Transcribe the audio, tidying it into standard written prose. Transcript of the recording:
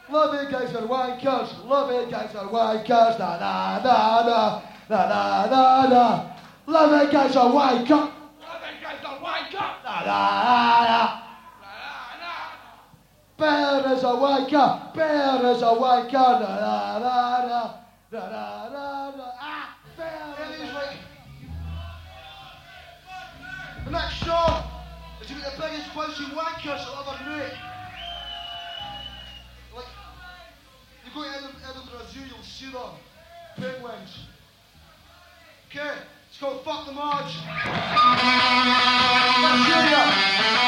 Love it guys are wankers. Love it guys are wankers. Na na na na na na na na. Love it guys are wankers. Love it guys are wankers. Na na na. Bear is a wanker. Bear is a wanker. Na na na na na na na. Ah, bear is like. The next show is to be the biggest bunch of wankers I'll ever meet. Like, you go to Edinburgh Zoo, you'll see them. Penguins. Okay, it's called Fuck the March. Let's hear ya.